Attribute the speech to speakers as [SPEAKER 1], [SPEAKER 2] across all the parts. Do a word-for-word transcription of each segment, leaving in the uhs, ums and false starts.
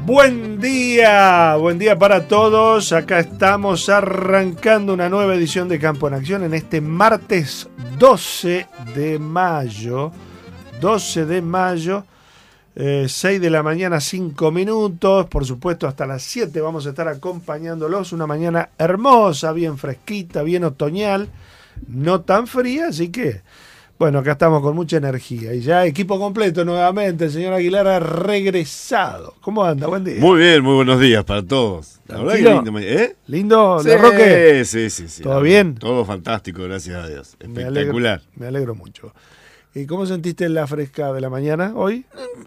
[SPEAKER 1] Buen día, buen día para todos. Acá estamos arrancando una nueva edición de Campo en Acción en este martes doce de mayo. doce de mayo, eh, seis de la mañana, cinco minutos. Por supuesto, hasta las siete vamos a estar acompañándolos. Una mañana hermosa, bien fresquita, bien otoñal, no tan fría, así que... Bueno, acá estamos con mucha energía y ya equipo completo nuevamente. El señor Aguilar ha regresado. ¿Cómo anda? Buen día.
[SPEAKER 2] Muy bien, muy buenos días para todos. La verdad que lindo, ¿eh?
[SPEAKER 1] ¿Lindo,
[SPEAKER 2] sí,
[SPEAKER 1] de Roque?
[SPEAKER 2] Sí, sí, sí.
[SPEAKER 1] ¿Todo bien?
[SPEAKER 2] Todo fantástico, gracias a Dios. Espectacular.
[SPEAKER 1] Me alegro, me alegro mucho. ¿Y cómo sentiste la fresca de la mañana hoy?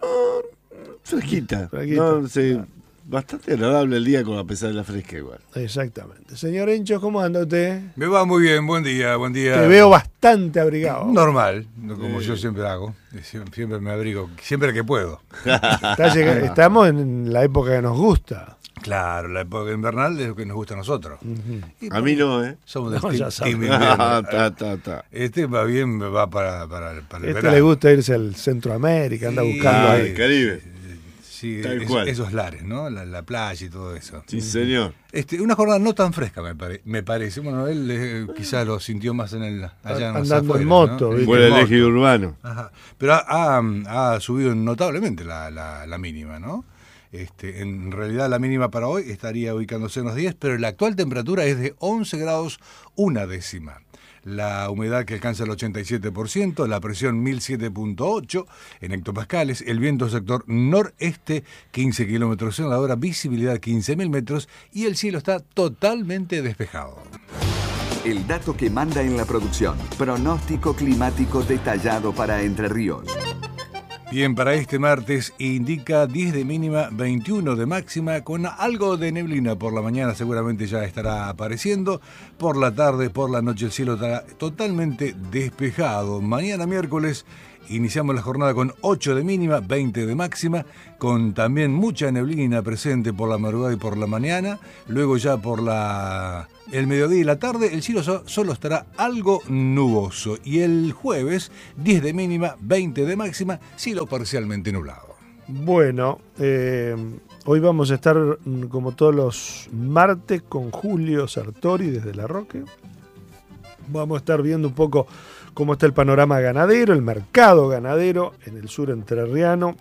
[SPEAKER 2] Fresquita.
[SPEAKER 1] Fresquita.
[SPEAKER 2] No, sí, ah. Bastante agradable el día con a pesar de la fresca igual.
[SPEAKER 1] Exactamente. Señor Encho, ¿cómo anda usted?
[SPEAKER 3] Me va muy bien, buen día, buen día.
[SPEAKER 1] Te veo bastante abrigado.
[SPEAKER 3] Normal, como sí. Yo siempre hago. Siempre me abrigo, siempre que puedo.
[SPEAKER 1] Está llegando, estamos en la época que nos gusta.
[SPEAKER 3] Claro, la época invernal es lo que nos gusta a nosotros.
[SPEAKER 2] Uh-huh. A mí no, ¿eh?
[SPEAKER 3] Somos del
[SPEAKER 1] no,
[SPEAKER 3] team, team
[SPEAKER 2] ah, ta, ta, ta.
[SPEAKER 3] Este va bien, va para, para, para el
[SPEAKER 1] Este
[SPEAKER 3] verano.
[SPEAKER 1] le gusta irse al Centroamérica, anda
[SPEAKER 3] sí,
[SPEAKER 1] buscando
[SPEAKER 2] ah,
[SPEAKER 1] ahí.
[SPEAKER 2] El Caribe.
[SPEAKER 3] Sí, es, esos lares, ¿no? La, la playa y todo eso.
[SPEAKER 2] Sí, señor.
[SPEAKER 3] Este, una jornada no tan fresca, me, pare, me parece. Bueno, él eh, quizá lo sintió más en el allá en
[SPEAKER 1] andando
[SPEAKER 3] afueras,
[SPEAKER 1] en moto.
[SPEAKER 3] ¿no?
[SPEAKER 2] Fue el eje urbano.
[SPEAKER 3] Ajá. Pero ha, ha, ha subido notablemente la, la, la mínima, ¿no? Este, en realidad la mínima para hoy estaría ubicándose en los diez, pero la actual temperatura es de once grados una décima. La humedad que alcanza el ochenta y siete por ciento, la presión mil siete punto ocho en hectopascales, el viento sector noreste quince kilómetros en la hora, visibilidad quince mil metros y el cielo está totalmente despejado.
[SPEAKER 4] El dato que manda en la producción, pronóstico climático detallado para Entre Ríos.
[SPEAKER 3] Bien, para este martes indica diez de mínima, veintiuno de máxima, con algo de neblina por la mañana seguramente ya estará apareciendo. Por la tarde, por la noche el cielo estará totalmente despejado. Mañana miércoles iniciamos la jornada con ocho de mínima, veinte de máxima, con también mucha neblina presente por la madrugada y por la mañana. Luego ya por la... el mediodía y la tarde el cielo so, solo estará algo nuboso. Y el jueves, diez de mínima, veinte de máxima, cielo parcialmente nublado.
[SPEAKER 1] Bueno, eh, hoy vamos a estar como todos los martes con Julio Sartori desde La Roque. Vamos a estar viendo un poco cómo está el panorama ganadero, el mercado ganadero en el sur entrerriano.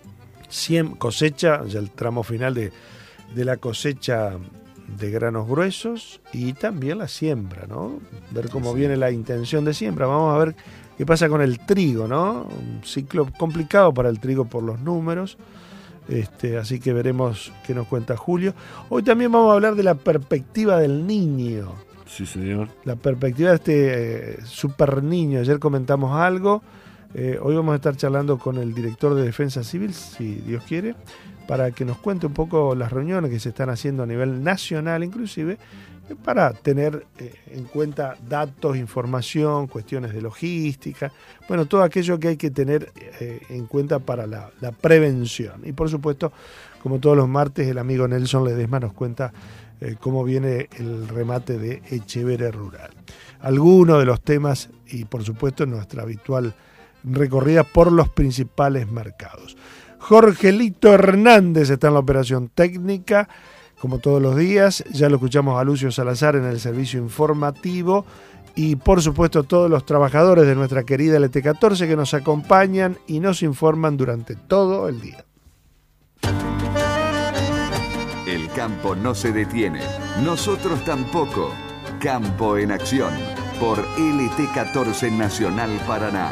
[SPEAKER 1] cien cosecha, ya el tramo final de, de la cosecha de granos gruesos y también la siembra, ¿no? Ver cómo sí. viene la intención de siembra. Vamos a ver qué pasa con el trigo, ¿no? Un ciclo complicado para el trigo por los números. Este, así que veremos qué nos cuenta Julio. Hoy también vamos a hablar de la perspectiva del niño.
[SPEAKER 2] Sí, señor.
[SPEAKER 1] La perspectiva de este eh, super niño. Ayer comentamos algo. Eh, hoy vamos a estar charlando con el director de Defensa Civil, si Dios quiere, para que nos cuente un poco las reuniones que se están haciendo a nivel nacional, inclusive, eh, para tener eh, en cuenta datos, información, cuestiones de logística, bueno, todo aquello que hay que tener eh, en cuenta para la, la prevención. Y por supuesto, como todos los martes, el amigo Nelson Ledesma nos cuenta eh, cómo viene el remate de Echeverre Rural. Algunos de los temas y por supuesto nuestra habitual recorrida por los principales mercados. Jorgelito Hernández está en la operación técnica, como todos los días. Ya lo escuchamos a Lucio Salazar en el servicio informativo. Y por supuesto todos los trabajadores de nuestra querida L T catorce que nos acompañan y nos informan durante todo el día.
[SPEAKER 4] El campo no se detiene. Nosotros tampoco. Campo en Acción. Por L T catorce Nacional Paraná.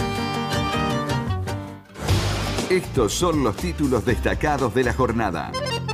[SPEAKER 4] Estos son los títulos destacados de la jornada.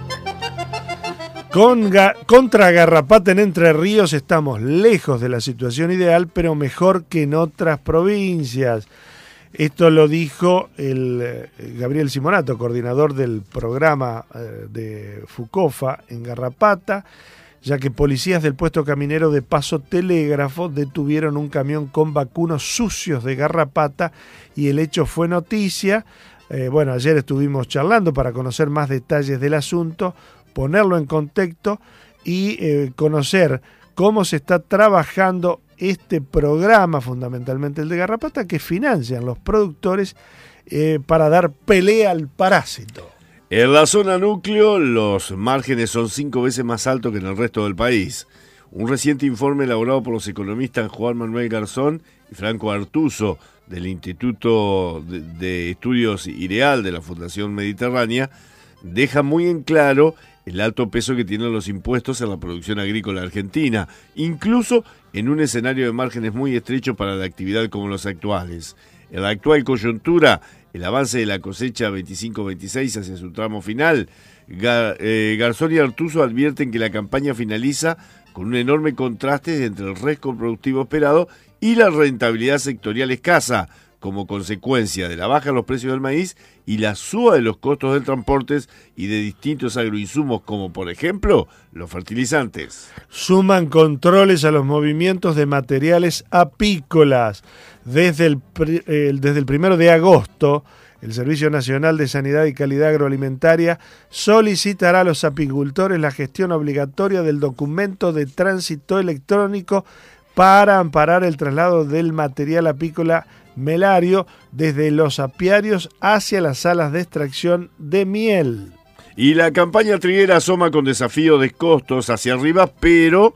[SPEAKER 1] Con ga- contra Garrapata en Entre Ríos estamos lejos de la situación ideal, pero mejor que en otras provincias. Esto lo dijo el eh, Gabriel Simonato, coordinador del programa eh, de Fucofa en Garrapata, ya que policías del puesto caminero de Paso Telégrafo detuvieron un camión con vacunos sucios de garrapata y el hecho fue noticia. Eh, bueno, ayer estuvimos charlando para conocer más detalles del asunto, ponerlo en contexto y eh, conocer cómo se está trabajando este programa, fundamentalmente el de garrapata, que financian los productores eh, para dar pelea al parásito.
[SPEAKER 2] En la zona núcleo, los márgenes son cinco veces más altos que en el resto del país. Un reciente informe elaborado por los economistas Juan Manuel Garzón y Franco Artuso del Instituto de, de Estudios IREAL de la Fundación Mediterránea deja muy en claro el alto peso que tienen los impuestos en la producción agrícola argentina, incluso en un escenario de márgenes muy estrechos para la actividad como los actuales. En la actual coyuntura, el avance de la cosecha veinticinco veintiséis hacia su tramo final, Gar, eh, Garzón y Artuso advierten que la campaña finaliza con un enorme contraste entre el riesgo productivo esperado y la rentabilidad sectorial escasa, como consecuencia de la baja en los precios del maíz y la suba de los costos del transporte y de distintos agroinsumos, como por ejemplo los fertilizantes.
[SPEAKER 1] Suman controles a los movimientos de materiales apícolas. Desde el, eh, desde el primero de agosto, el Servicio Nacional de Sanidad y Calidad Agroalimentaria solicitará a los apicultores la gestión obligatoria del documento de tránsito electrónico para amparar el traslado del material apícola melario desde los apiarios hacia las salas de extracción de miel.
[SPEAKER 2] Y la campaña triguera asoma con desafío de costos hacia arriba, pero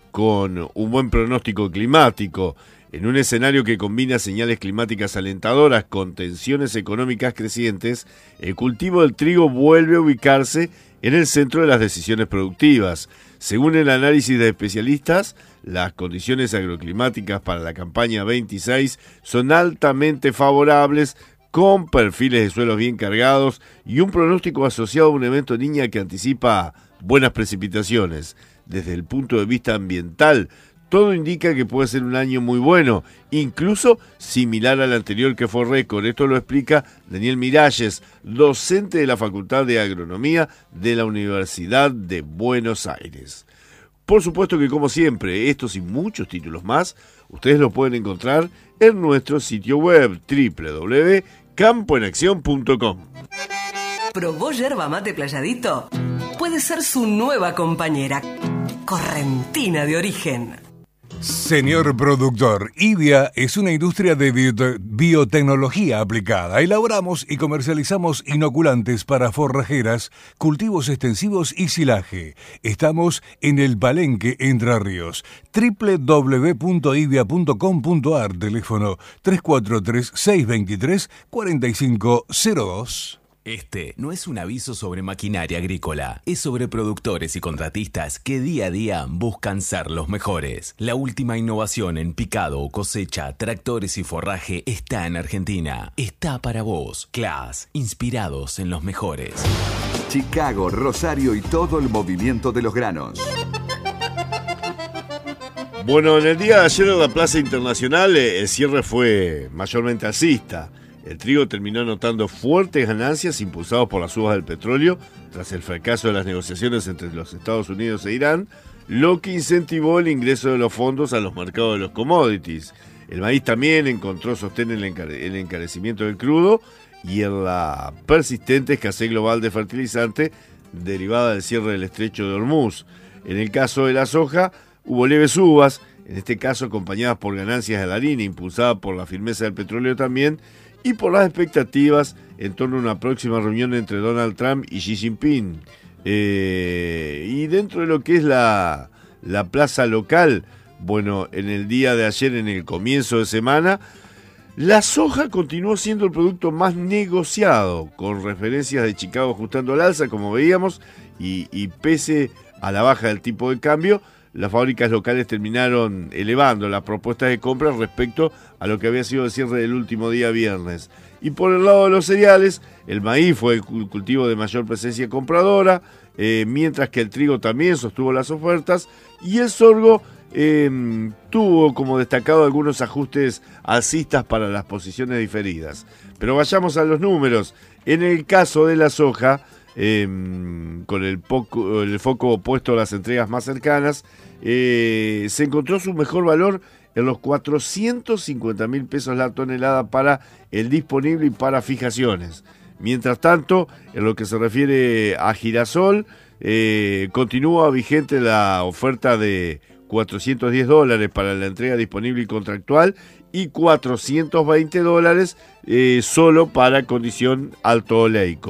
[SPEAKER 2] con un buen pronóstico climático. En un escenario que combina señales climáticas alentadoras con tensiones económicas crecientes, el cultivo del trigo vuelve a ubicarse en el centro de las decisiones productivas. Según el análisis de especialistas, las condiciones agroclimáticas para la campaña veintiséis son altamente favorables, con perfiles de suelos bien cargados y un pronóstico asociado a un evento Niña que anticipa buenas precipitaciones. Desde el punto de vista ambiental, todo indica que puede ser un año muy bueno, incluso similar al anterior que fue récord. Esto lo explica Daniel Miralles, docente de la Facultad de Agronomía de la Universidad de Buenos Aires. Por supuesto que, como siempre, estos y muchos títulos más, ustedes los pueden encontrar en nuestro sitio web doble u doble u doble u punto campo en acción punto com.
[SPEAKER 5] ¿Probó yerba mate Playadito? Puede ser su nueva compañera, correntina de origen.
[SPEAKER 3] Señor productor, IDIA es una industria de bio- biotecnología aplicada. Elaboramos y comercializamos inoculantes para forrajeras, cultivos extensivos y silaje. Estamos en el Palenque, Entre Ríos. doble u doble u doble u punto idia punto com punto a r, teléfono tres cuatro tres, seis dos tres, cuatro cinco cero dos.
[SPEAKER 6] Este no es un aviso sobre maquinaria agrícola, es sobre productores y contratistas que día a día buscan ser los mejores. La última innovación en picado, cosecha, tractores y forraje está en Argentina. Está para vos. Claas, inspirados en los mejores.
[SPEAKER 4] Chicago, Rosario y todo el movimiento de los granos.
[SPEAKER 2] Bueno, en el día de ayer en la Plaza Internacional el cierre fue mayormente alcista. El trigo terminó anotando fuertes ganancias impulsados por las subas del petróleo tras el fracaso de las negociaciones entre los Estados Unidos e Irán, lo que incentivó el ingreso de los fondos a los mercados de los commodities. El maíz también encontró sostén en el, encare- el encarecimiento del crudo y en la persistente escasez global de fertilizante derivada del cierre del estrecho de Hormuz. En el caso de la soja, hubo leves subas, en este caso acompañadas por ganancias de la harina, impulsada por la firmeza del petróleo también, y por las expectativas en torno a una próxima reunión entre Donald Trump y Xi Jinping. Eh, y dentro de lo que es la, la plaza local, bueno, en el día de ayer, en el comienzo de semana, la soja continuó siendo el producto más negociado, con referencias de Chicago ajustando al alza, como veíamos, y, y pese a la baja del tipo de cambio, las fábricas locales terminaron elevando las propuestas de compra respecto a lo que había sido el cierre del último día viernes. Y por el lado de los cereales, el maíz fue el cultivo de mayor presencia compradora, eh, mientras que el trigo también sostuvo las ofertas, y el sorgo eh, tuvo como destacado algunos ajustes alcistas para las posiciones diferidas. Pero vayamos a los números. En el caso de la soja, Eh, con el, poco, el foco puesto a las entregas más cercanas, eh, se encontró su mejor valor en los cuatrocientos cincuenta mil pesos la tonelada para el disponible y para fijaciones. Mientras tanto, en lo que se refiere a girasol, eh, continúa vigente la oferta de cuatrocientos diez dólares para la entrega disponible y contractual y cuatrocientos veinte dólares eh, solo para condición alto oleico.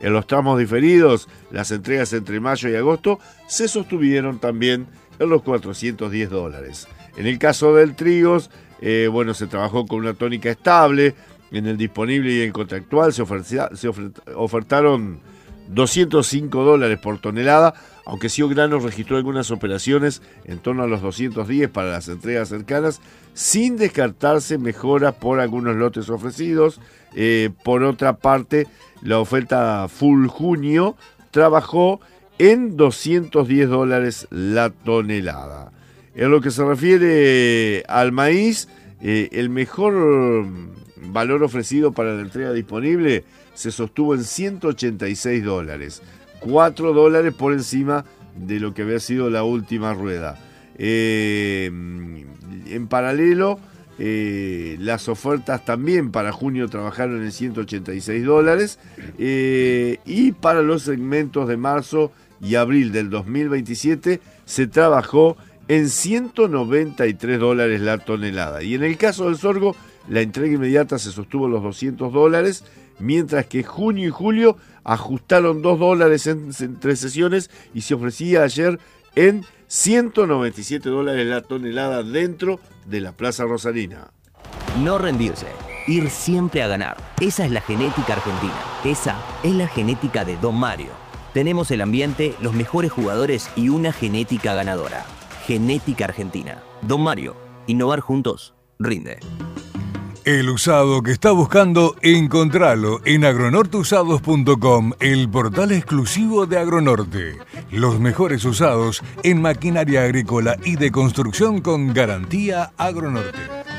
[SPEAKER 2] En los tramos diferidos, las entregas entre mayo y agosto se sostuvieron también en los cuatrocientos diez dólares. En el caso del trigo, eh, bueno, se trabajó con una tónica estable. En el disponible y el contractual se, ofrecía, se ofertaron doscientos cinco dólares por tonelada, aunque Sio Granos registró algunas operaciones en torno a los doscientos diez para las entregas cercanas, sin descartarse mejoras por algunos lotes ofrecidos. Eh, por otra parte, la oferta full junio trabajó en doscientos diez dólares la tonelada. En lo que se refiere al maíz, eh, el mejor valor ofrecido para la entrega disponible se sostuvo en ciento ochenta y seis dólares, cuatro dólares por encima de lo que había sido la última rueda. Eh, en paralelo, eh, las ofertas también para junio trabajaron en ciento ochenta y seis dólares eh, y para los segmentos de marzo y abril del dos mil veintisiete se trabajó en ciento noventa y tres dólares la tonelada. Y en el caso del sorgo, la entrega inmediata se sostuvo en los doscientos dólares, mientras que junio y julio ajustaron dos dólares en, entre sesiones y se ofrecía ayer en ciento noventa y siete dólares la tonelada dentro de la Plaza Rosarina.
[SPEAKER 7] No rendirse, ir siempre a ganar. Esa es la genética argentina. Esa es la genética de Don Mario. Tenemos el ambiente, los mejores jugadores y una genética ganadora. Genética argentina. Don Mario, innovar juntos, rinde.
[SPEAKER 3] El usado que está buscando, encontralo en agronorteusados punto com, el portal exclusivo de Agronorte. Los mejores usados en maquinaria agrícola y de construcción con garantía Agronorte.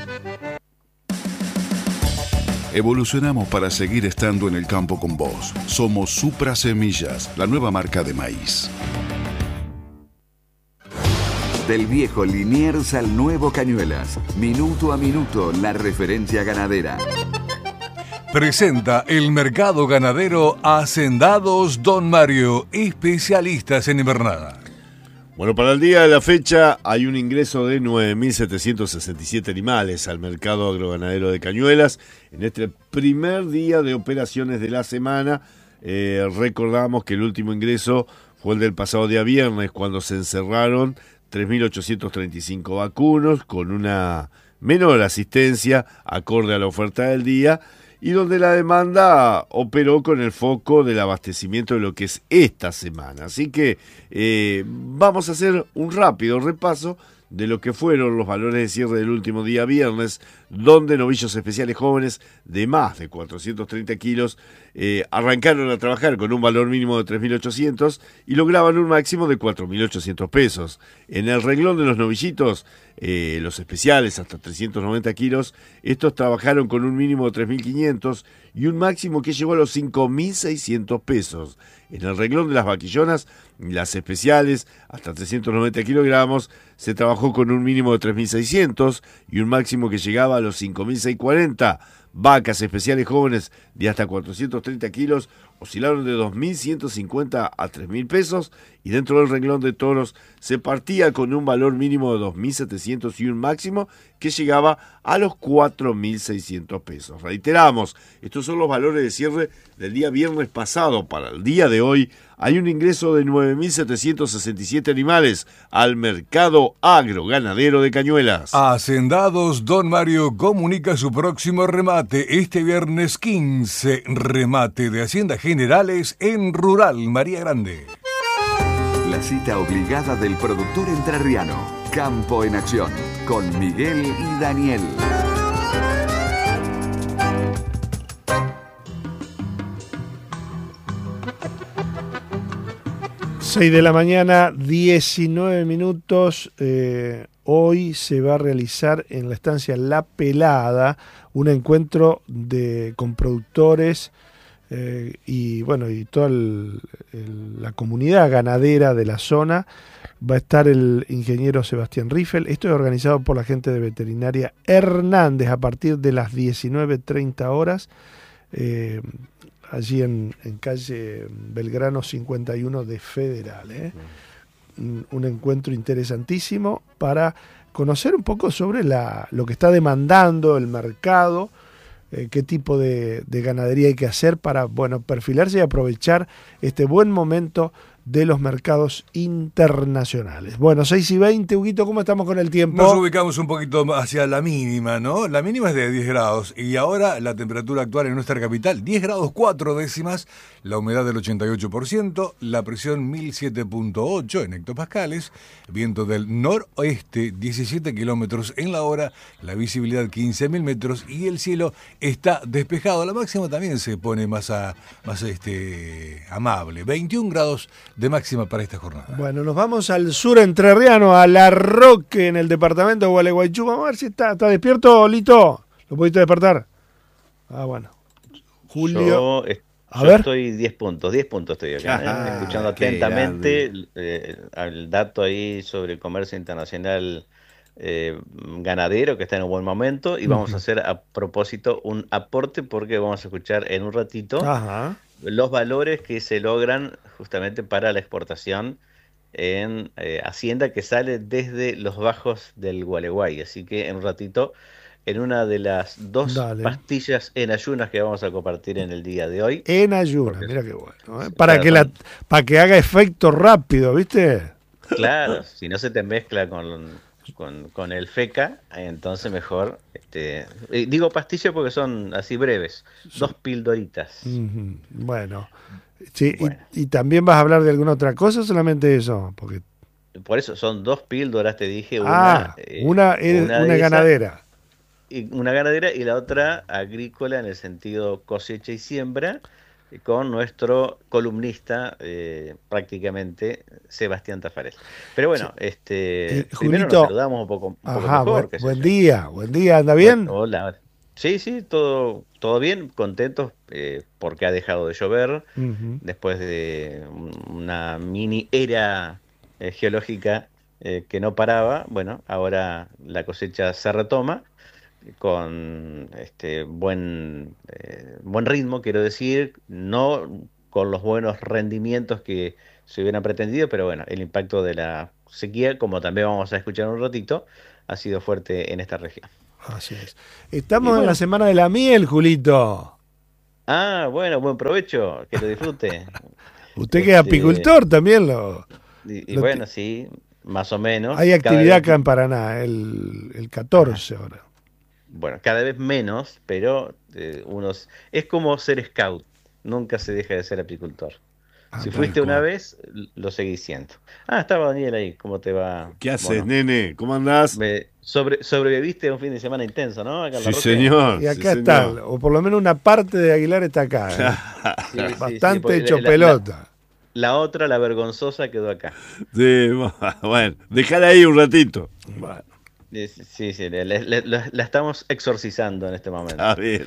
[SPEAKER 8] Evolucionamos para seguir estando en el campo con vos. Somos Supra Semillas, la nueva marca de maíz.
[SPEAKER 4] Del viejo Liniers al nuevo Cañuelas. Minuto a minuto, la referencia ganadera.
[SPEAKER 3] Presenta el mercado ganadero Hacendados Don Mario, especialistas en invernada.
[SPEAKER 2] Bueno, para el día de la fecha hay un ingreso de nueve mil setecientos sesenta y siete animales al mercado agroganadero de Cañuelas. En este primer día de operaciones de la semana, eh, recordamos que el último ingreso fue el del pasado día viernes, cuando se encerraron tres mil ochocientos treinta y cinco vacunos con una menor asistencia acorde a la oferta del día y donde la demanda operó con el foco del abastecimiento de lo que es esta semana. Así que eh, vamos a hacer un rápido repaso de lo que fueron los valores de cierre del último día viernes, donde novillos especiales jóvenes de más de cuatrocientos treinta kilos eh, arrancaron a trabajar con un valor mínimo de tres mil ochocientos y lograban un máximo de cuatro mil ochocientos pesos. En el renglón de los novillitos, eh, los especiales hasta trescientos noventa kilos, estos trabajaron con un mínimo de tres mil quinientos y un máximo que llegó a los cinco mil seiscientos pesos. En el renglón de las vaquillonas, las especiales hasta trescientos noventa kilogramos, se trabajó con un mínimo de tres mil seiscientos y un máximo que llegaba a los cinco mil seiscientos cuarenta. Vacas especiales jóvenes de hasta cuatrocientos treinta kilos oscilaron de dos mil ciento cincuenta a tres mil pesos y dentro del renglón de toros se partía con un valor mínimo de dos mil setecientos y un máximo que llegaba a los cuatro mil seiscientos pesos. Reiteramos, estos son los valores de cierre del día viernes pasado. Para el día de hoy hay un ingreso de nueve mil setecientos sesenta y siete animales al mercado agroganadero de Cañuelas.
[SPEAKER 3] Hacendados Don Mario comunica su próximo remate este viernes quince, remate de Haciendas Generales en Rural María Grande.
[SPEAKER 4] La cita obligada del productor entrerriano. Campo en Acción, con Miguel y Daniel.
[SPEAKER 1] seis de la mañana, diecinueve minutos. Eh, hoy se va a realizar en la estancia La Pelada un encuentro de, con productores eh, y bueno y toda el, el, la comunidad ganadera de la zona. Va a estar el ingeniero Sebastián Riffel. Esto es organizado por la gente de Veterinaria Hernández a partir de las diecinueve treinta horas. Eh, allí en, en calle Belgrano cincuenta y uno de Federal. ¿eh? Un, un encuentro interesantísimo para conocer un poco sobre la, lo que está demandando el mercado eh, qué tipo de, de ganadería hay que hacer para, bueno, perfilarse y aprovechar este buen momento de los mercados internacionales. Bueno, seis y veinte, Huguito, ¿cómo estamos con el tiempo?
[SPEAKER 3] Nos ubicamos un poquito hacia la mínima, ¿no? La mínima es de diez grados y ahora la temperatura actual en nuestra capital, diez grados cuatro décimas, la humedad del ochenta y ocho por ciento, la presión mil siete punto ocho en hectopascales, viento del noroeste diecisiete kilómetros en la hora, la visibilidad quince mil metros y el cielo está despejado. La máxima también se pone más, a, más este, amable, veintiún grados de máxima para esta jornada.
[SPEAKER 1] Bueno, nos vamos al sur entrerriano, a La Roque, en el departamento de Gualeguaychú. Vamos a ver si está, está despierto, Lito. ¿Lo pudiste despertar? Ah, bueno. Julio.
[SPEAKER 9] Yo, eh,
[SPEAKER 1] a
[SPEAKER 9] yo
[SPEAKER 1] ver.
[SPEAKER 9] estoy diez puntos, diez puntos estoy acá,
[SPEAKER 2] Ah,
[SPEAKER 9] eh, escuchando
[SPEAKER 2] qué
[SPEAKER 9] atentamente eh, al dato ahí sobre el comercio internacional eh, ganadero, que está en un buen momento, y vamos
[SPEAKER 1] Uh-huh.
[SPEAKER 9] a hacer a propósito un aporte porque vamos a escuchar en un ratito
[SPEAKER 1] Ajá.
[SPEAKER 9] los valores que se logran justamente para la exportación en eh, Hacienda, que sale desde los bajos del Gualeguay. Así que en un ratito, en una de las dos
[SPEAKER 1] Dale.
[SPEAKER 9] pastillas en ayunas que vamos a compartir en el día de hoy.
[SPEAKER 1] En ayunas,
[SPEAKER 9] Porque-
[SPEAKER 1] mira qué bueno. ¿eh?
[SPEAKER 9] Sí,
[SPEAKER 1] Para,
[SPEAKER 9] claro,
[SPEAKER 1] que la,
[SPEAKER 9] son-
[SPEAKER 1] para que haga efecto rápido, ¿viste?
[SPEAKER 9] Claro, si no se te mezcla con, con, con el feca, entonces mejor. Este, eh, digo pastillas porque son así breves, dos pildoritas.
[SPEAKER 1] Ujú. Bueno. Sí,
[SPEAKER 9] Bueno.
[SPEAKER 1] Y, y también vas a hablar de alguna otra cosa o solamente eso? Porque
[SPEAKER 9] Por eso son dos píldoras, te dije.
[SPEAKER 1] ah,
[SPEAKER 9] Una, eh,
[SPEAKER 1] una es
[SPEAKER 9] una
[SPEAKER 1] una,
[SPEAKER 9] de esas-
[SPEAKER 1] ganadera.
[SPEAKER 9] y una ganadera y la otra agrícola en el sentido cosecha y siembra, eh, con nuestro columnista eh, prácticamente Sebastián Tafarel. Pero bueno, este
[SPEAKER 1] Eh,
[SPEAKER 9] primero
[SPEAKER 1] Julito.
[SPEAKER 9] nos saludamos un poco, un poco
[SPEAKER 1] Ajá,
[SPEAKER 9] mejor.
[SPEAKER 1] buen,
[SPEAKER 9] qué sé
[SPEAKER 1] buen
[SPEAKER 9] yo.
[SPEAKER 1] día, buen día, ¿anda bien?
[SPEAKER 9] Bueno, hola. Sí, sí, todo, todo bien, contentos eh, porque ha dejado de llover
[SPEAKER 1] Ujú.
[SPEAKER 9] después de un- una mini era eh, geológica eh, que no paraba. Bueno, ahora la cosecha se retoma con este buen eh, buen ritmo, quiero decir, no con los buenos rendimientos que se hubieran pretendido, pero bueno, el impacto de la sequía, como también vamos a escuchar un ratito, ha sido fuerte en esta región.
[SPEAKER 1] Así es. Estamos
[SPEAKER 9] Y
[SPEAKER 1] en
[SPEAKER 9] bueno.
[SPEAKER 1] la semana de la miel, Julito.
[SPEAKER 9] Ah, bueno, buen provecho, que lo disfrute.
[SPEAKER 1] Usted que es
[SPEAKER 9] Este,
[SPEAKER 1] apicultor también lo.
[SPEAKER 9] Y, y
[SPEAKER 1] Lo
[SPEAKER 9] bueno, sí, más o menos.
[SPEAKER 1] Hay
[SPEAKER 9] Cada
[SPEAKER 1] actividad
[SPEAKER 9] vez-
[SPEAKER 1] acá en Paraná, el, el catorce ahora.
[SPEAKER 9] Bueno, cada vez menos, pero eh, unos es como ser scout, nunca se deja de ser apicultor.
[SPEAKER 1] Ah,
[SPEAKER 9] Si
[SPEAKER 1] tal
[SPEAKER 9] fuiste una
[SPEAKER 1] cual.
[SPEAKER 9] vez, lo seguís siendo. Ah, estaba Daniel ahí, ¿cómo te va?
[SPEAKER 2] ¿Qué haces,
[SPEAKER 9] Bueno,
[SPEAKER 2] nene? ¿Cómo andás?
[SPEAKER 9] me- sobre, sobreviviste un fin de semana intenso, ¿no? Acá en La
[SPEAKER 2] Sí,
[SPEAKER 9] Roque.
[SPEAKER 2] señor.
[SPEAKER 1] Y
[SPEAKER 2] sí,
[SPEAKER 1] acá está,
[SPEAKER 2] señor.
[SPEAKER 1] o por lo menos una parte de Aguilar está acá. ¿eh?
[SPEAKER 9] Sí, sí, sí,
[SPEAKER 1] Bastante
[SPEAKER 9] porque
[SPEAKER 1] hecho
[SPEAKER 9] la- la-
[SPEAKER 1] pelota.
[SPEAKER 9] La otra, la vergonzosa, quedó acá.
[SPEAKER 2] Sí, bueno, dejala ahí un ratito.
[SPEAKER 1] Bueno,
[SPEAKER 9] Eh, Sí, sí, le- le- le- la, la estamos exorcizando en este momento.
[SPEAKER 2] A ver.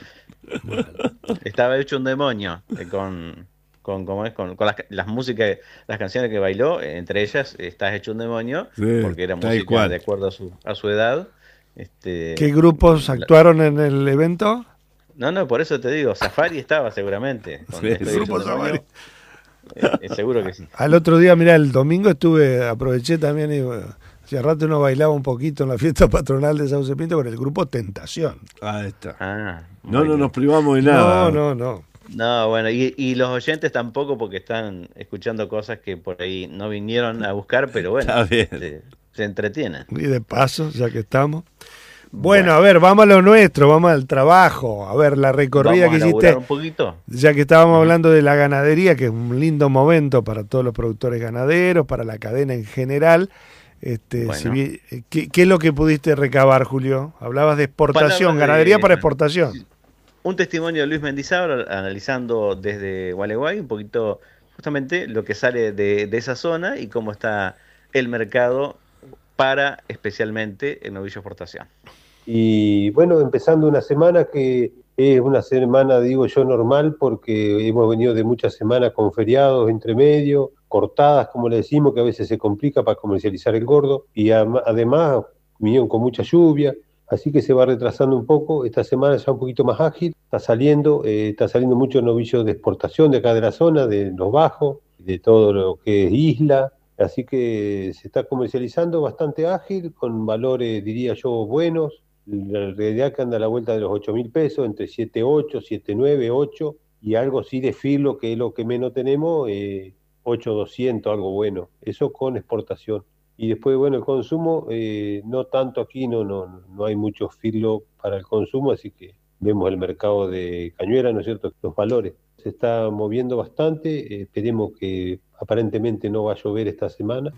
[SPEAKER 9] Estaba hecho un demonio eh, con, con, ¿cómo es? con, con las, las músicas, las canciones que bailó, eh, entre ellas Estás hecho un demonio,
[SPEAKER 2] Sí,
[SPEAKER 9] porque era
[SPEAKER 2] tal
[SPEAKER 9] música
[SPEAKER 2] cual.
[SPEAKER 9] de acuerdo a su, a su edad. Este,
[SPEAKER 1] ¿qué grupos
[SPEAKER 9] la-
[SPEAKER 1] actuaron en el evento?
[SPEAKER 9] No, no, por eso te digo, Safari estaba seguramente. Con
[SPEAKER 2] Sí,
[SPEAKER 9] Estoy
[SPEAKER 2] el
[SPEAKER 9] hecho un
[SPEAKER 1] grupo
[SPEAKER 9] demonio. Eh, eh, seguro que sí.
[SPEAKER 1] Al otro día, mira, el domingo estuve, aproveché también y bueno, hace rato uno bailaba un poquito en la fiesta patronal de Sauce Pinto con el grupo Tentación.
[SPEAKER 2] Ahí está.
[SPEAKER 9] Ah,
[SPEAKER 2] No,
[SPEAKER 9] muy
[SPEAKER 2] no
[SPEAKER 9] bien.
[SPEAKER 2] nos privamos de nada.
[SPEAKER 1] No, no, no.
[SPEAKER 9] No, bueno, y, y los oyentes tampoco porque están escuchando cosas que por ahí no vinieron a buscar, pero bueno,
[SPEAKER 2] Está bien.
[SPEAKER 9] se, se entretienen.
[SPEAKER 1] Y de paso, ya que estamos. Bueno, a ver, vamos a lo nuestro, vamos al trabajo. A ver, la recorrida
[SPEAKER 9] Vamos
[SPEAKER 1] que
[SPEAKER 9] a
[SPEAKER 1] hiciste,
[SPEAKER 9] laburar un poquito.
[SPEAKER 1] ya que estábamos hablando de la ganadería, que es un lindo momento para todos los productores ganaderos, para la cadena en general. Este,
[SPEAKER 9] Bueno.
[SPEAKER 1] si bien- ¿qué, qué es lo que pudiste recabar, Julio? Hablabas de exportación,
[SPEAKER 9] Palabras de-
[SPEAKER 1] ganadería para exportación.
[SPEAKER 9] Un testimonio de Luis Mendizábal analizando desde Gualeguay un poquito justamente lo que sale de, de esa zona y cómo está el mercado para especialmente el novillo exportación.
[SPEAKER 10] Y bueno, empezando una semana que es una semana, digo yo, normal, porque hemos venido de muchas semanas con feriados entre medio, cortadas, como le decimos, que a veces se complica para comercializar el gordo, y am- además vinieron con mucha lluvia, así que se va retrasando un poco. Esta semana ya un poquito más ágil, está saliendo, eh, está saliendo mucho novillo de exportación de acá de la zona, de los bajos, de todo lo que es isla, así que se está comercializando bastante ágil, con valores, diría yo, buenos. la realidad que anda a la vuelta de los ocho mil pesos, entre siete ocho, siete nueve, ocho, y algo sí de filo, que es lo que menos tenemos, eh, ocho doscientos, algo bueno, eso con exportación. Y después, bueno, el consumo, eh, no tanto aquí, no, no, no hay mucho filo para el consumo, así que vemos el mercado de Cañuelas, ¿no es cierto?, los valores. Se está moviendo bastante, eh, esperemos que aparentemente no va a llover esta semana.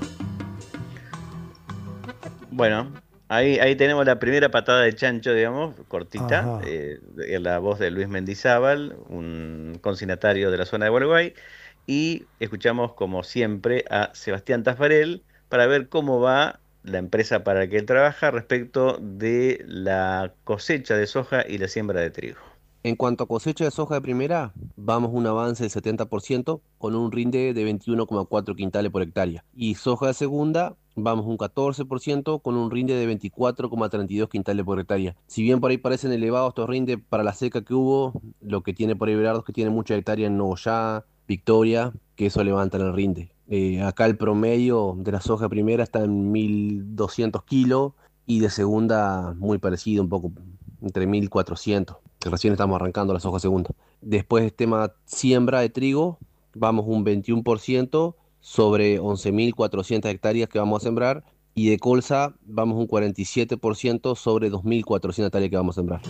[SPEAKER 9] Bueno, ahí, ahí tenemos la primera patada de chancho, digamos, cortita, eh, en la voz de Luis Mendizábal, un consignatario de la zona de Gualeguay, y escuchamos, como siempre, a Sebastián Tafarel para ver cómo va la empresa para la que él trabaja respecto de la cosecha de soja y la siembra de trigo.
[SPEAKER 11] En cuanto a cosecha de soja de primera, vamos un avance del setenta por ciento con un rinde de veintiuno coma cuatro quintales por hectárea. Y soja de segunda, vamos un catorce por ciento con un rinde de veinticuatro coma treinta y dos quintales por hectárea. Si bien por ahí parecen elevados estos rindes para la seca que hubo, lo que tiene por ahí Berardo es que tiene mucha hectárea en Nogoyá, Victoria, que eso levanta el rinde. Eh, acá el promedio de la soja primera está en mil doscientos kilos y de segunda muy parecido, un poco entre mil cuatrocientos, que recién estamos arrancando la soja segunda. Después tema siembra de trigo, vamos un veintiuno por ciento sobre once mil cuatrocientas hectáreas que vamos a sembrar, y de colza vamos un cuarenta y siete por ciento sobre dos mil cuatrocientas hectáreas que vamos a sembrar.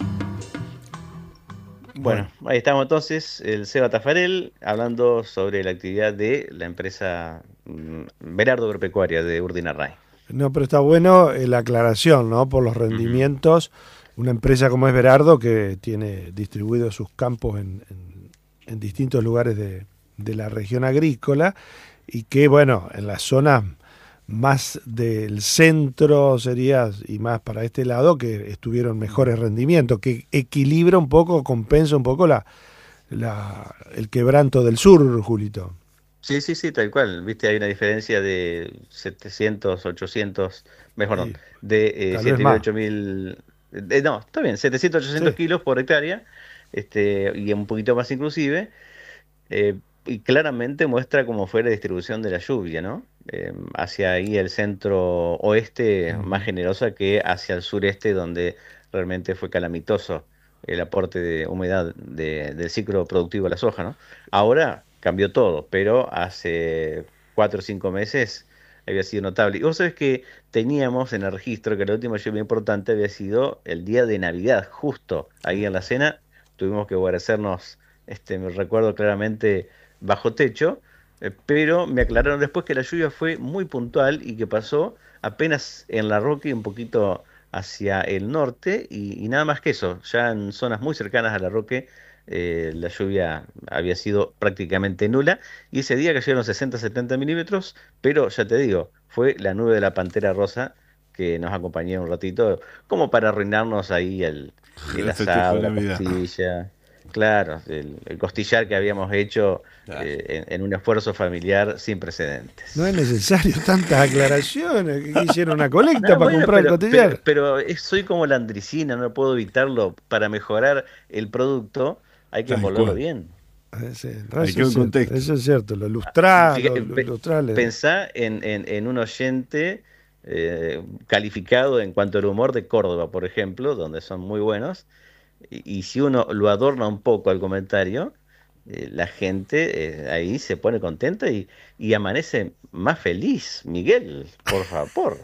[SPEAKER 9] Bueno, ahí estamos entonces, el Seba Tafarel, hablando sobre la actividad de la empresa mm, Berardo Agropecuaria de Urdinarray.
[SPEAKER 1] No, pero está bueno eh, la aclaración, ¿no? Por los rendimientos. Uh-huh. Una empresa como es Berardo, que tiene distribuidos sus campos en, en, en distintos lugares de, de la región agrícola, y que, bueno, en la zona más del centro sería, y más para este lado, que estuvieron mejores rendimientos, que equilibra un poco, compensa un poco la, la el quebranto del sur, Julito.
[SPEAKER 9] Sí, sí, sí, tal cual. Viste, hay una diferencia de setecientos, ochocientos, mejor sí, no, de eh, siete mil, ocho mil, eh, no, está bien, setecientos, ochocientos sí. kilos por hectárea, este, y un poquito más inclusive, eh, y claramente muestra cómo fue la distribución de la lluvia, ¿no? Eh, hacia ahí el centro oeste uh-huh. más generosa que hacia el sureste, donde realmente fue calamitoso el aporte de humedad de, del ciclo productivo de la soja, ¿no? Ahora cambió todo, pero hace cuatro o cinco meses había sido notable. Y vos sabés que teníamos en el registro que la última lluvia importante había sido el día de Navidad, justo ahí en la cena, tuvimos que guarecernos, este, me recuerdo claramente, bajo techo, eh, pero me aclararon después que la lluvia fue muy puntual y que pasó apenas en La Roque, un poquito hacia el norte, y, y nada más que eso. Ya en zonas muy cercanas a La Roque eh, la lluvia había sido prácticamente nula, y ese día cayeron sesenta a setenta milímetros, pero ya te digo, fue la nube de la Pantera Rosa que nos acompañó un ratito, como para arruinarnos ahí el, el asado, la costilla. Claro, el, el costillar que habíamos hecho claro. eh, en, en un esfuerzo familiar sin precedentes.
[SPEAKER 1] No es necesario tantas aclaraciones, que hicieron una colecta no, para bueno, comprar
[SPEAKER 9] pero,
[SPEAKER 1] el costillar.
[SPEAKER 9] Pero, pero es, soy como la andricina, no puedo evitarlo. Para mejorar el producto hay que envolverlo bien.
[SPEAKER 1] Sí, no, hay que un contexto. Eso es cierto, lo lustrar, lo, lo ilustrar.
[SPEAKER 9] Pensá en, en, en un oyente eh, calificado en cuanto al humor de Córdoba, por ejemplo, donde son muy buenos. Y, y si uno lo adorna un poco al comentario, eh, la gente eh, ahí se pone contenta y, y amanece más feliz. Miguel, por favor.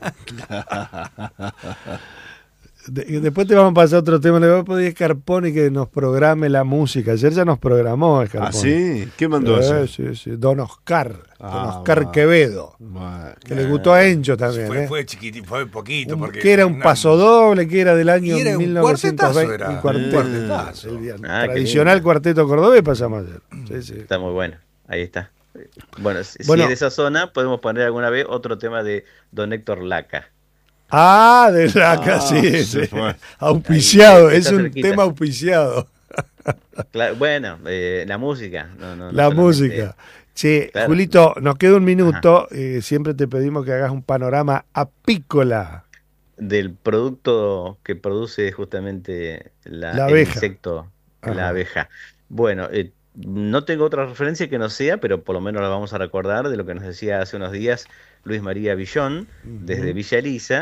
[SPEAKER 1] De, después te vamos a pasar otro tema. Le voy a pedir a Scarponi que nos programe la música. Ayer ya nos programó Scarponi.
[SPEAKER 2] ¿Ah, sí? ¿Qué mandó
[SPEAKER 1] eh,
[SPEAKER 2] eso?
[SPEAKER 1] Sí, sí. Don Oscar.
[SPEAKER 2] Ah,
[SPEAKER 1] Don Oscar
[SPEAKER 2] va,
[SPEAKER 1] Quevedo.
[SPEAKER 2] Va,
[SPEAKER 1] que eh, le gustó a Encho también.
[SPEAKER 3] Fue,
[SPEAKER 1] eh.
[SPEAKER 3] fue chiquitito, fue poquito. Porque
[SPEAKER 1] que era un
[SPEAKER 3] una,
[SPEAKER 1] paso doble, que era del año
[SPEAKER 3] era
[SPEAKER 1] mil novecientos veinte.
[SPEAKER 3] Era.
[SPEAKER 1] Un cuarteto.
[SPEAKER 3] cuartetazo.
[SPEAKER 1] El
[SPEAKER 9] Ah,
[SPEAKER 1] tradicional cuarteto cordobés pasamos ayer. Sí, sí.
[SPEAKER 9] Está muy bueno. Ahí está. Bueno, si
[SPEAKER 1] bueno,
[SPEAKER 9] es de esa zona, podemos poner alguna vez otro tema de Don Héctor Laca.
[SPEAKER 1] Ah, de Laca, ah, sí, sí. Auspiciado, ahí, es un cerquita. Tema auspiciado.
[SPEAKER 9] Claro, bueno, eh, la música. No, no,
[SPEAKER 1] la
[SPEAKER 9] no
[SPEAKER 1] música. Che, claro. Julito, nos queda un minuto. Eh, siempre te pedimos que hagas un panorama apícola.
[SPEAKER 9] Del producto que produce justamente la,
[SPEAKER 1] la
[SPEAKER 9] el
[SPEAKER 1] abeja.
[SPEAKER 9] insecto,
[SPEAKER 1] Ajá.
[SPEAKER 9] la abeja. Bueno, eh, no tengo otra referencia que no sea, pero por lo menos la vamos a recordar de lo que nos decía hace unos días Luis María Villón, uh-huh. desde Villa Elisa,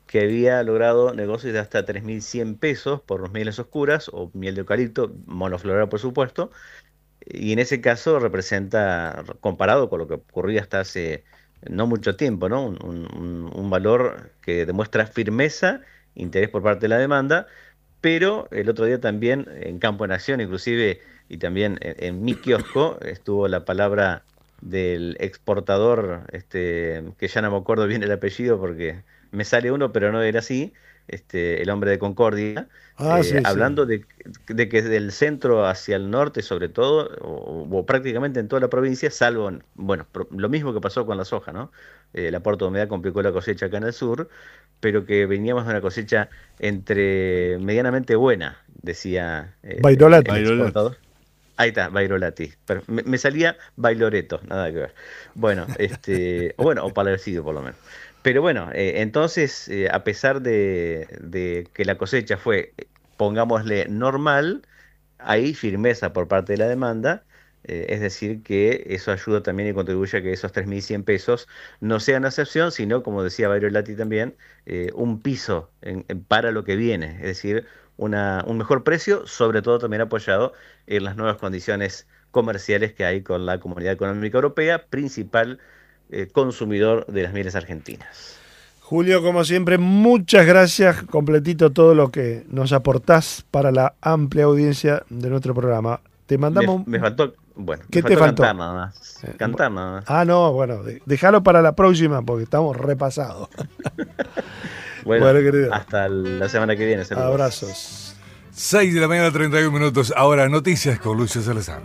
[SPEAKER 9] que había logrado negocios de hasta tres mil cien pesos por las mieles oscuras o miel de eucalipto, monofloral por supuesto, y en ese caso representa, comparado con lo que ocurría hasta hace no mucho tiempo, ¿no? Un, un, un valor que demuestra firmeza, interés por parte de la demanda, pero el otro día también en Campo en Acción, inclusive, y también en, en mi kiosco, estuvo la palabra del exportador, este, que ya no me acuerdo bien el apellido porque me sale uno, pero no era así, este, el hombre de Concordia,
[SPEAKER 1] ah,
[SPEAKER 9] eh,
[SPEAKER 1] sí,
[SPEAKER 9] hablando
[SPEAKER 1] sí.
[SPEAKER 9] De, de que del centro hacia el norte, sobre todo, o, o prácticamente en toda la provincia, salvo, bueno, pro, lo mismo que pasó con la soja, ¿no? Eh, el aporte de humedad complicó la cosecha acá en el sur, pero que veníamos de una cosecha entre medianamente buena, decía eh,
[SPEAKER 1] Bairolati.
[SPEAKER 9] el exportador. Ahí está, Bairolati. Pero me, me salía Bailoreto, nada que ver. Bueno, este, o bueno, o parecido por lo menos. Pero bueno, eh, entonces, eh, a pesar de, de que la cosecha fue, pongámosle, normal, hay firmeza por parte de la demanda, eh, es decir, que eso ayuda también y contribuye a que esos tres mil cien pesos no sean una excepción, sino, como decía Bairolati también, eh, un piso en, en, para lo que viene, es decir, una, un mejor precio, sobre todo también apoyado en las nuevas condiciones comerciales que hay con la Comunidad Económica Europea, principal eh, consumidor de las mieles argentinas.
[SPEAKER 1] Julio, como siempre, muchas gracias, completito todo lo que nos aportás para la amplia audiencia de nuestro programa. Te mandamos...
[SPEAKER 9] Me, me faltó, bueno,
[SPEAKER 1] ¿Qué
[SPEAKER 9] me
[SPEAKER 1] te
[SPEAKER 9] faltó
[SPEAKER 1] faltó?
[SPEAKER 9] cantar nada más.
[SPEAKER 1] Eh,
[SPEAKER 9] Cantar nada más.
[SPEAKER 1] Ah, no, bueno, de, déjalo para la próxima porque estamos repasados.
[SPEAKER 9] Bueno,
[SPEAKER 1] bueno, querido.
[SPEAKER 9] Hasta la semana que viene. Saludos.
[SPEAKER 1] Abrazos.
[SPEAKER 3] seis de la mañana, treinta y un minutos. Ahora noticias con Lucio Salazar.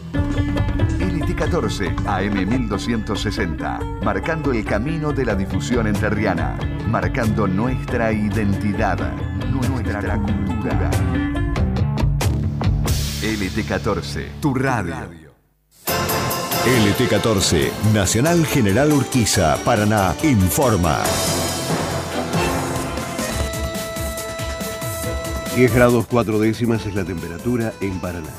[SPEAKER 4] L T catorce A M mil doscientos sesenta, marcando el camino de la difusión entrerriana, marcando nuestra identidad, nuestra cultura. L T catorce, tu radio.
[SPEAKER 12] L T catorce, Nacional General Urquiza, Paraná, informa.
[SPEAKER 13] diez grados cuatro décimas es la temperatura en Paraná.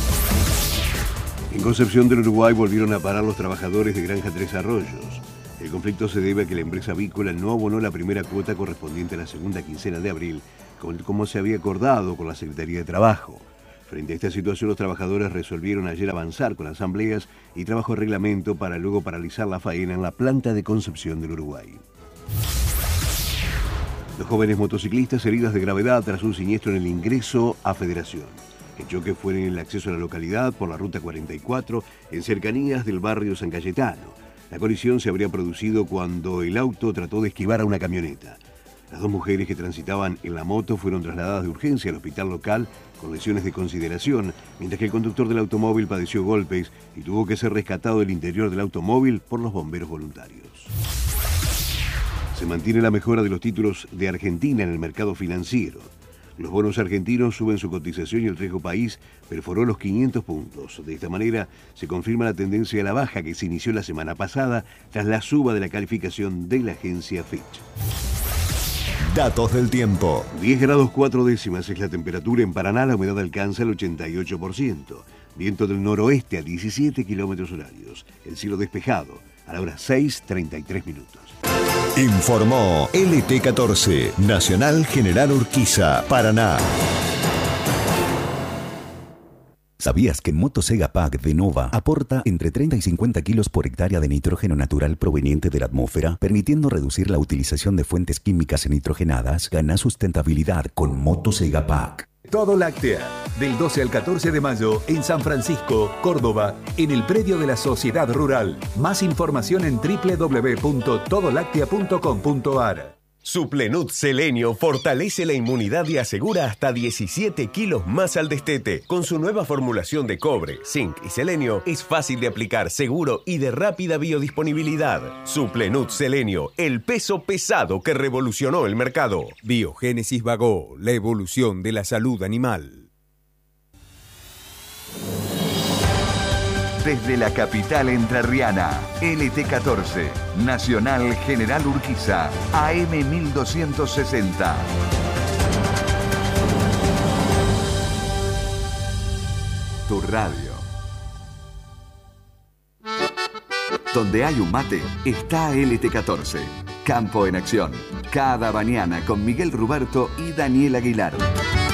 [SPEAKER 13] En Concepción del Uruguay volvieron a parar los trabajadores de Granja Tres Arroyos. El conflicto se debe a que la empresa avícola no abonó la primera cuota correspondiente a la segunda quincena de abril, como se había acordado con la Secretaría de Trabajo. Frente a esta situación, los trabajadores resolvieron ayer avanzar con asambleas y trabajo de reglamento para luego paralizar la faena en la planta de Concepción del Uruguay. Dos jóvenes motociclistas heridas de gravedad tras un siniestro en el ingreso a Federación. El choque fue en el acceso a la localidad por la ruta cuarenta y cuatro, en cercanías del barrio San Cayetano. La colisión se habría producido cuando el auto trató de esquivar a una camioneta. Las dos mujeres que transitaban en la moto fueron trasladadas de urgencia al hospital local con lesiones de consideración, mientras que el conductor del automóvil padeció golpes y tuvo que ser rescatado del interior del automóvil por los bomberos voluntarios. Se mantiene la mejora de los títulos de Argentina en el mercado financiero. Los bonos argentinos suben su cotización y el riesgo país perforó los quinientos puntos. De esta manera se confirma la tendencia a la baja que se inició la semana pasada tras la suba de la calificación de la agencia Fitch.
[SPEAKER 12] Datos del tiempo.
[SPEAKER 13] diez grados cuatro décimas es la temperatura en Paraná, la humedad alcanza el ochenta y ocho por ciento. Viento del noroeste a diecisiete kilómetros horarios. El cielo despejado a la hora seis treinta y tres minutos.
[SPEAKER 12] Informó L T catorce, Nacional General Urquiza, Paraná. ¿Sabías que Motosega Pack de Nova aporta entre treinta y cincuenta kilos por hectárea de nitrógeno natural proveniente de la atmósfera, permitiendo reducir la utilización de fuentes químicas nitrogenadas? Gana sustentabilidad con Motosega Pack.
[SPEAKER 14] Todo Láctea, del doce al catorce de mayo en San Francisco, Córdoba, en el predio de la Sociedad Rural. Más información en doble u doble u doble u punto todo láctea punto com punto a r.
[SPEAKER 15] Suplenut Selenio fortalece la inmunidad y asegura hasta diecisiete kilos más al destete. Con su nueva formulación de cobre, zinc y selenio, es fácil de aplicar, seguro y de rápida biodisponibilidad. Suplenut Selenio, el peso pesado que revolucionó el mercado.
[SPEAKER 16] Biogénesis Bagó, la evolución de la salud animal.
[SPEAKER 4] Desde la capital entrerriana, L T catorce, Nacional General Urquiza, A M mil doscientos sesenta. Tu radio. Donde hay un mate, está L T catorce. Campo en Acción. Cada mañana con Miguel Ruberto y Daniel Aguilar.